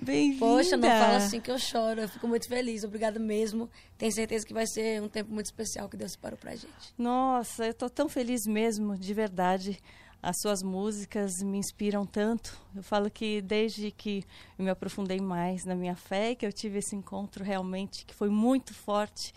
Bem-vinda! Poxa, não fala assim que eu choro. Eu fico muito feliz. Obrigada mesmo. Tenho certeza que vai ser um tempo muito especial que Deus separou pra gente. Nossa, eu tô tão feliz mesmo, de verdade. As suas músicas me inspiram tanto. Eu falo que desde que eu me aprofundei mais na minha fé, que eu tive esse encontro realmente que foi muito forte,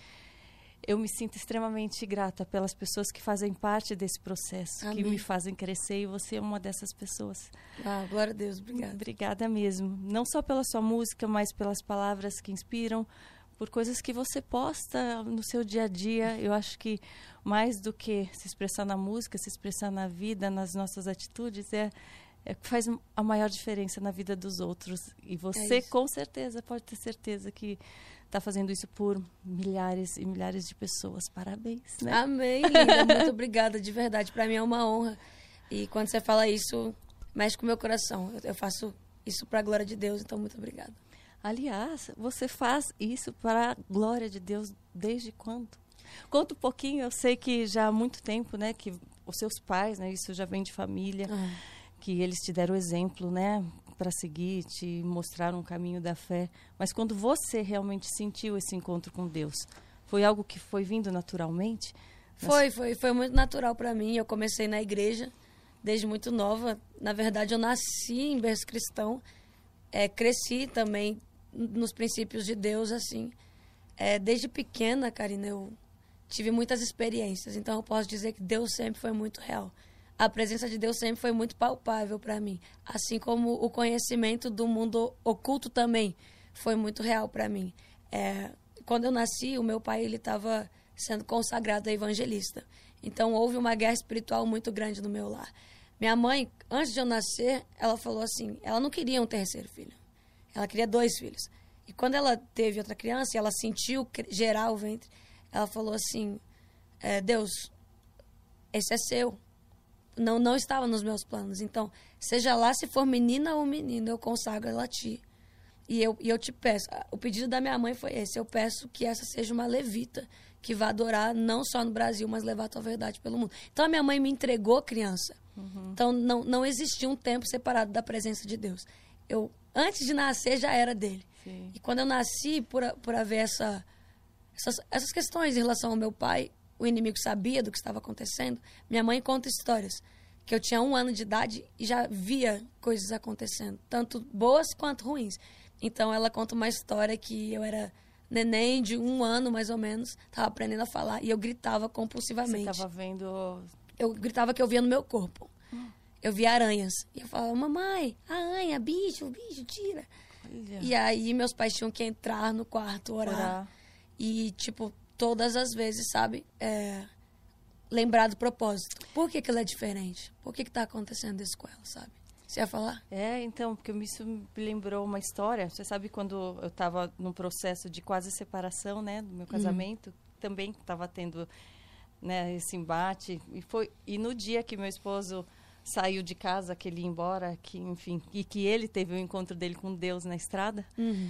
eu me sinto extremamente grata pelas pessoas que fazem parte desse processo, Amém. que me fazem crescer, e você é uma dessas pessoas. Ah, glória a Deus, obrigada. Obrigada mesmo. Não só pela sua música, mas pelas palavras que inspiram, por coisas que você posta no seu dia a dia. Eu acho que mais do que se expressar na música, se expressar na vida, nas nossas atitudes, é que faz a maior diferença na vida dos outros. E você, com certeza, pode ter certeza que está fazendo isso por milhares e milhares de pessoas. Parabéns, né? Amém, linda. Muito obrigada, de verdade. Para mim é uma honra. E quando você fala isso, mexe com o meu coração. Eu faço isso para a glória de Deus, então muito obrigada. Aliás, você faz isso para a glória de Deus desde quando? Conta um pouquinho. Eu sei que já há muito tempo, né, que os seus pais, né, isso já vem de família, que eles te deram exemplo, né, para seguir, te mostraram um caminho da fé. Mas quando você realmente sentiu esse encontro com Deus, foi algo que foi vindo naturalmente? Foi muito natural para mim. Eu comecei na igreja desde muito nova. Na verdade, eu nasci em berço cristão. Cresci também nos princípios de Deus, assim. Desde pequena, Karina, eu tive muitas experiências. Então, eu posso dizer que Deus sempre foi muito real. A presença de Deus sempre foi muito palpável para mim. Assim como o conhecimento do mundo oculto também foi muito real para mim. Quando eu nasci, o meu pai estava sendo consagrado a evangelista. Então, houve uma guerra espiritual muito grande no meu lar. Minha mãe, antes de eu nascer, ela falou assim, ela não queria um terceiro filho. Ela queria 2 filhos. E quando ela teve outra criança, e ela sentiu gerar o ventre, ela falou assim, Deus, esse é seu. Não estava nos meus planos. Então, seja lá se for menina ou menino, eu consagro ela a ti. E eu te peço, o pedido da minha mãe foi esse, eu peço que essa seja uma levita, que vá adorar não só no Brasil, mas levar a tua verdade pelo mundo. Então, a minha mãe me entregou criança. Então, não existia um tempo separado da presença de Deus. Eu, antes de nascer, já era dele. Sim. E quando eu nasci, por haver essas questões em relação ao meu pai, o inimigo sabia do que estava acontecendo. Minha mãe conta histórias que eu tinha 1 ano de idade e já via coisas acontecendo, tanto boas quanto ruins. Então, ela conta uma história que eu era neném de 1 ano, mais ou menos, estava aprendendo a falar e eu gritava compulsivamente. Você estava vendo... Eu gritava que eu via no meu corpo. Eu via aranhas. E eu falava, mamãe, aranha, bicho, tira. Olha. E aí, meus pais tinham que entrar no quarto, orar. E, tipo, todas as vezes, sabe, lembrar do propósito. Por que ela é diferente? Por que tá acontecendo isso com ela, sabe? Você ia falar? Então, porque isso me lembrou uma história. Você sabe quando eu estava num processo de quase separação, né, do meu casamento, também estava tendo, né, esse embate. E no dia que meu esposo saiu de casa, que ele ia embora, que, enfim, e que ele teve o encontro dele com Deus na estrada,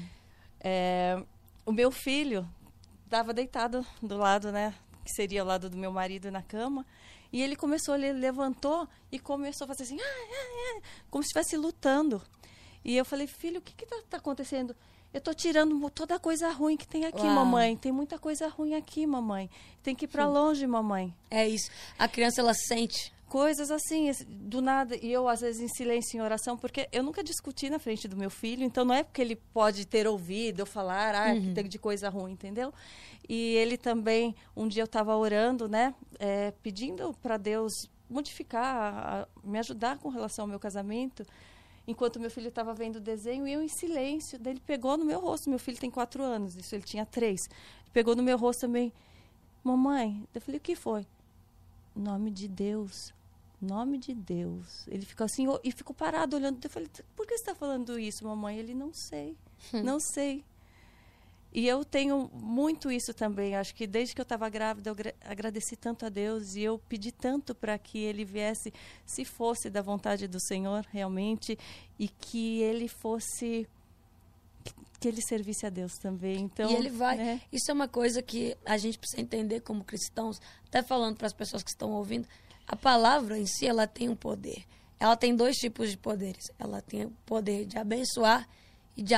o meu filho estava deitado do lado, né, que seria o lado do meu marido na cama, e ele levantou e começou a fazer assim, como se estivesse lutando. E eu falei, filho, o que tá acontecendo? Eu estou tirando toda a coisa ruim que tem aqui, mamãe. Tem muita coisa ruim aqui, mamãe. Tem que ir para longe, mamãe. É isso. A criança, ela sente coisas assim, do nada. E eu, às vezes, em silêncio, em oração, porque eu nunca discuti na frente do meu filho. Então, não é porque ele pode ter ouvido eu falar, que tem de coisa ruim, entendeu? E ele também, um dia eu estava orando, né? Pedindo para Deus modificar, me ajudar com relação ao meu casamento. Enquanto meu filho estava vendo o desenho, e eu em silêncio. Daí ele pegou no meu rosto. Meu filho tem 4 anos, isso ele tinha 3. Ele pegou no meu rosto também. Mamãe, eu falei, o que foi? Nome de Deus. Nome de Deus. Ele ficou assim, e ficou parado olhando. Eu falei, por que você está falando isso, mamãe? Ele, não sei, não sei. E eu tenho muito isso também. Acho que desde que eu estava grávida, eu agradeci tanto a Deus e eu pedi tanto para que ele viesse, se fosse da vontade do Senhor, realmente, e que ele fosse, que ele servisse a Deus também. Então, e ele vai. Né? Isso é uma coisa que a gente precisa entender como cristãos, até falando para as pessoas que estão ouvindo, a palavra em si, ela tem um poder. Ela tem 2 tipos de poderes. Ela tem o poder de abençoar